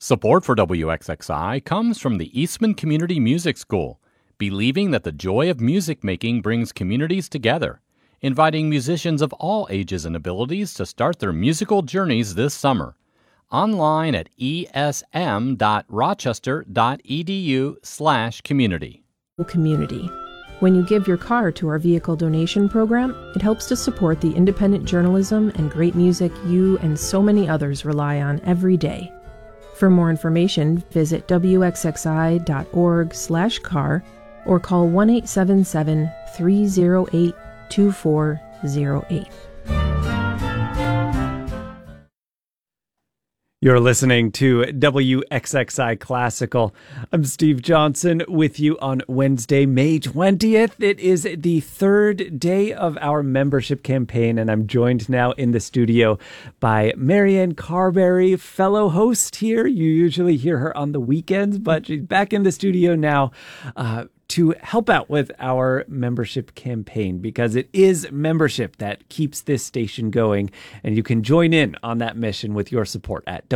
Support for WXXI comes from the Eastman Community Music School, believing that the joy of music making brings communities together, inviting musicians of all ages and abilities to start their musical journeys this summer. Online at esm.rochester.edu/community. Community. When you give your car to our vehicle donation program, it helps to support the independent journalism and great music you and so many others rely on every day. For more information, visit wxxi.org/car or call 1-877-308-2408. You're listening to WXXI Classical. I'm Steve Johnson with you on Wednesday, May 20th. It is the third day of our membership campaign, and I'm joined now in the studio by Marianne Carberry, fellow host here. You usually hear her on the weekends, but she's back in the studio now to help out with our membership campaign, because it is membership that keeps this station going, and you can join in on that mission with your support at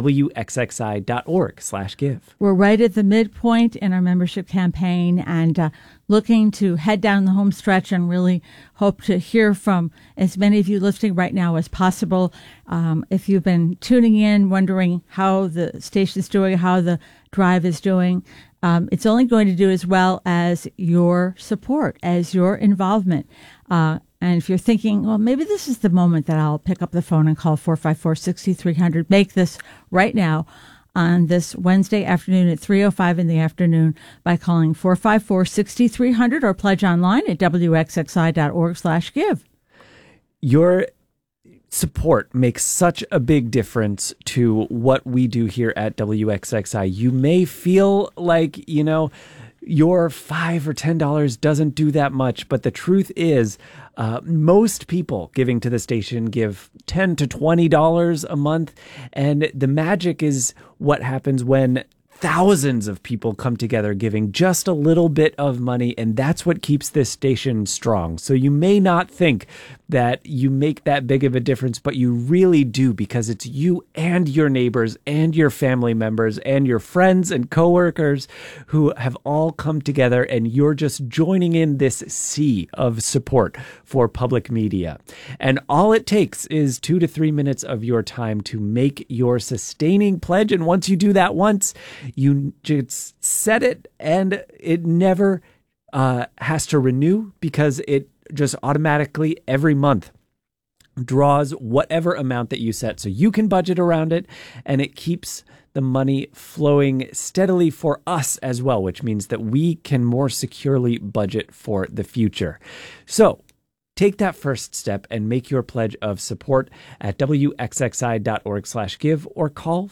wxxi.org/give. We're right at the midpoint in our membership campaign and looking to head down the home stretch and really hope to hear from as many of you listening right now as possible. If you've been tuning in, wondering how the station's doing, how the drive is doing, it's only going to do as well as your support, as your involvement. And if you're thinking, well, maybe this is the moment that I'll pick up the phone and call 454-6300, make this right now on this Wednesday afternoon at 3:05 in the afternoon by calling 454-6300 or pledge online at wxxi.org/give. Your support makes such a big difference to what we do here at WXXI. You may feel like, your $5 or $10 doesn't do that much, but the truth is, most people giving to the station give $10 to $20 a month, and the magic is what happens when thousands of people come together giving just a little bit of money, and that's what keeps this station strong. So you may not think that you make that big of a difference, but you really do, because it's you and your neighbors and your family members and your friends and coworkers who have all come together, and you're just joining in this sea of support for public media. And all it takes is 2 to 3 minutes of your time to make your sustaining pledge. And once you do that once, you just set it, and it never has to renew, because it just automatically every month draws whatever amount that you set. So you can budget around it, and it keeps the money flowing steadily for us as well, which means that we can more securely budget for the future. So take that first step and make your pledge of support at wxxi.org/give or call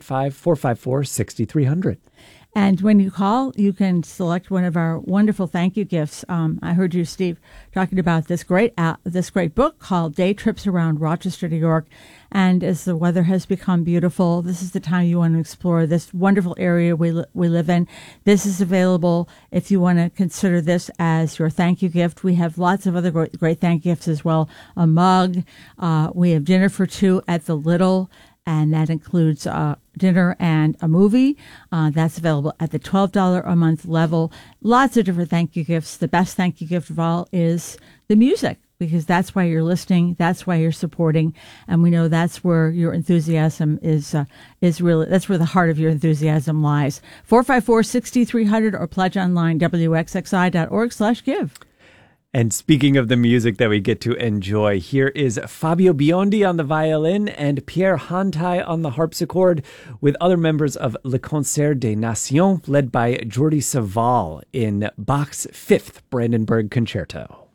585-454-6300. And when you call, you can select one of our wonderful thank you gifts. I heard you, Steve, talking about this great book called Day Trips Around Rochester, New York. And as the weather has become beautiful, this is the time you want to explore this wonderful area we live in. This is available if you want to consider this as your thank you gift. We have lots of other great thank you gifts as well. A mug. We have dinner for two at the Little, and that includes dinner and a movie. That's available at the $12 a month level. Lots of different thank you gifts. The best thank you gift of all is the music, because that's why you're listening, that's why you're supporting, and we know that's where your enthusiasm is really, that's where the heart of your enthusiasm lies. 454-6300 or pledge online, wxxi.org/give. And speaking of the music that we get to enjoy, here is Fabio Biondi on the violin and Pierre Hantai on the harpsichord, with other members of Le Concert des Nations, led by Jordi Savall in Bach's 5th Brandenburg Concerto.